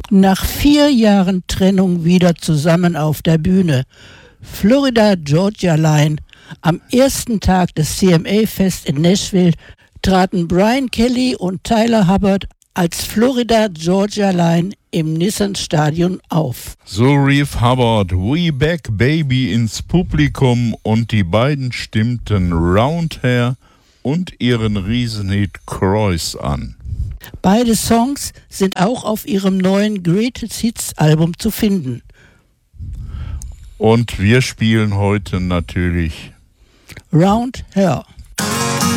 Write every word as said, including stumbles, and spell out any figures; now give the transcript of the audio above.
Nach vier Jahren Trennung wieder zusammen auf der Bühne. Florida Georgia Line. Am ersten Tag des C M A-Fest in Nashville traten Brian Kelly und Tyler Hubbard als Florida Georgia Line im Nissan-Stadion auf. So rief Hubbard "We Back Baby" ins Publikum und die beiden stimmten Round Here und ihren Riesenhit Croix an. Beide Songs sind auch auf ihrem neuen Greatest Hits Album zu finden. Und wir spielen heute natürlich Round Here.